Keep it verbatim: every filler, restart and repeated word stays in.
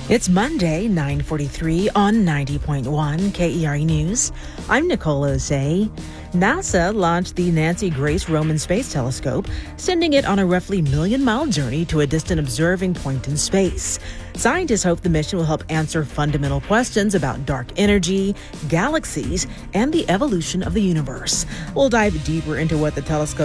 It's Monday, nine forty-three on ninety point one K E R E News. I'm Nicole Osei. NASA launched the Nancy Grace Roman Space Telescope, sending it on a roughly million-mile journey to a distant observing point in space. Scientists hope the mission will help answer fundamental questions about dark energy, galaxies, and the evolution of the universe. We'll dive deeper into what the telescope